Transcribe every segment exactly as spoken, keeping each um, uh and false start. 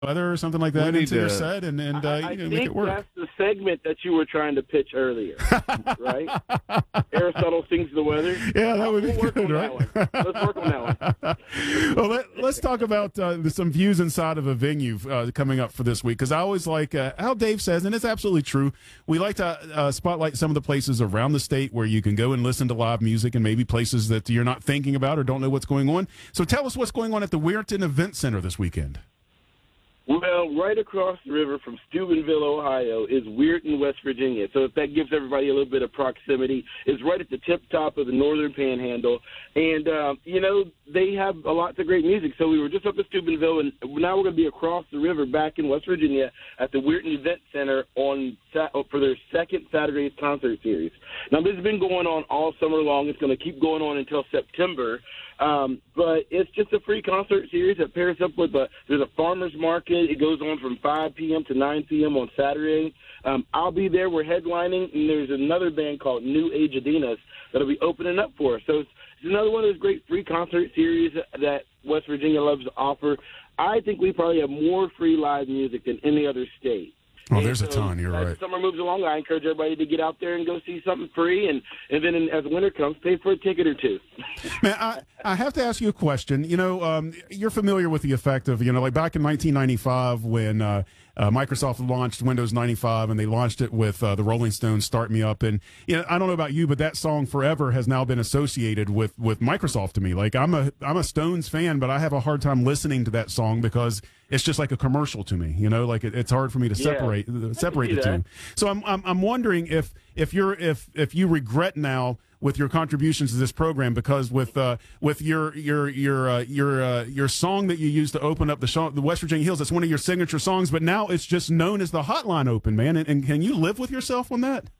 weather or something like that into your to, set, and, and uh, I, you I can think make it work. that's the segment that you were trying to pitch earlier, right? Aristotle sings the weather. Yeah, that would be we'll good, right? Let's work on that one. Well, let, let's talk about uh, some views inside of a venue uh, coming up for this week, because I always like uh, how Dave says, and it's absolutely true, we like to uh, spotlight some of the places around the state where you can go and listen to live music, and maybe places that you're not thinking about or don't know what's going on. So tell us what's going on at the Weirton Event Center this weekend. Well, right across the river from Steubenville, Ohio, is Weirton, West Virginia. So if that gives everybody a little bit of proximity, it's right at the tip top of the northern panhandle. And, uh, you know, they have a lot of great music. So we were just up at Steubenville, and now we're going to be across the river back in West Virginia at the Weirton Event Center on for their second Saturday's concert series. Now, this has been going on all summer long. It's going to keep going on until September. Um, but it's just a free concert series that pairs up with a, there's a farmer's market. It goes on from five p.m. to nine p.m. on Saturday. Um, I'll be there. We're headlining, and there's another band called New Age Adinas that'll be opening up for us. So it's, it's another one of those great free concert series that West Virginia loves to offer. I think we probably have more free live music than any other state. Oh, And there's so a ton. You're as right. summer moves along, I encourage everybody to get out there and go see something free, and, and then as winter comes, pay for a ticket or two. Man, I, I have to ask you a question. You know, um, you're familiar with the effect of, you know, like back in nineteen ninety-five when uh, uh, Microsoft launched Windows ninety-five, and they launched it with uh, the Rolling Stones' Start Me Up. And, you know, I don't know about you, but that song forever has now been associated with, with Microsoft to me. Like, I'm a I'm a Stones fan, but I have a hard time listening to that song because it's just like a commercial to me. You know, like it, it's hard for me to Yeah, separate separate the that. two. So I'm, I'm I'm wondering if if you're if if you regret now with your contributions to this program, because with uh, with your your your uh, your uh, your song that you used to open up the show, the West Virginia Hills, that's one of your signature songs, but now it's just known as the Hotline Open, man. And, and can you live with yourself on that?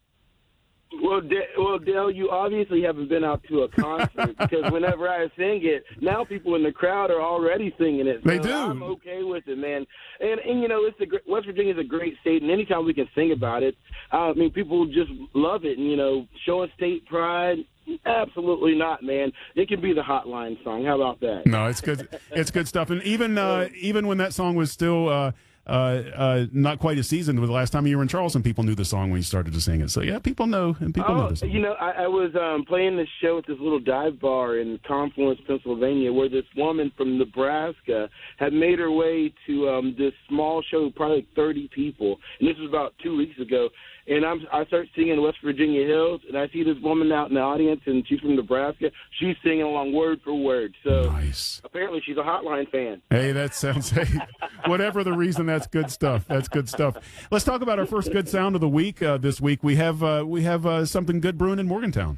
Well, D- well, Dale, you obviously haven't been out to a concert because whenever I sing it, now people in the crowd are already singing it. So They do. I'm okay with it, man. And and you know, it's a gr- West Virginia is a great state, and anytime we can sing about it, uh, I mean, people just love it. And you know, showing state pride. Absolutely not, man. It can be the Hotline song. How about that? No, it's good. It's good stuff. And even uh, even when that song was still uh, uh, uh, not quite as seasoned, with the last time you were in Charleston, people knew the song when you started to sing it. So yeah, people know, and people know Oh, the song. you know, I, I was um, playing this show at this little dive bar in Confluence, Pennsylvania, where this woman from Nebraska had made her way to um, this small show, probably like thirty people, and this was about two weeks ago. And I'm, I start singing West Virginia Hills, and I see this woman out in the audience, and she's from Nebraska. She's singing along word for word. So Nice. apparently she's a Hotline fan. Hey, that sounds, hey, whatever the reason, that's good stuff. That's good stuff. Let's talk about our first good sound of the week. Uh, this week we have uh, we have uh, something good brewing in Morgantown.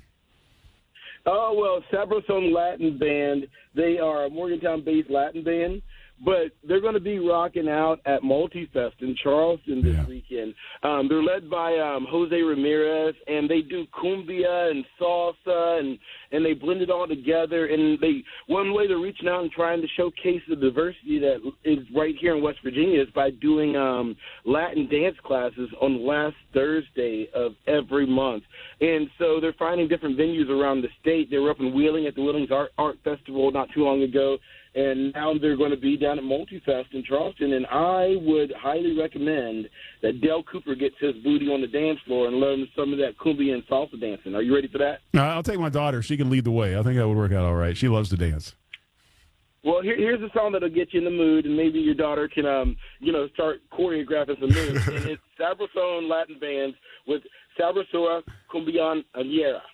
Oh, well, Sabrosone Latin Band. They are a Morgantown-based Latin band, but they're going to be rocking out at Multifest in Charleston this Yeah. weekend. Um, they're led by um, Jose Ramirez, and they do cumbia and salsa, and, and they blend it all together. And they one way they're reaching out and trying to showcase the diversity that is right here in West Virginia is by doing um, Latin dance classes on the last Thursday of every month. And so they're finding different venues around the state. They were up in Wheeling at the Wheeling's Art, Art Festival not too long ago. And now they're going to be down at Multifest in Charleston, and I would highly recommend that Dale Cooper gets his booty on the dance floor and learn some of that cumbia and salsa dancing. Are you ready for that? Uh, I'll take my daughter. She can lead the way. I think that would work out all right. She loves to dance. Well, here, here's a song that'll get you in the mood, and maybe your daughter can, um, you know, start choreographing some moves. And it's Sabrosone Latin Bands with Sabrosura Cumbian Aliera.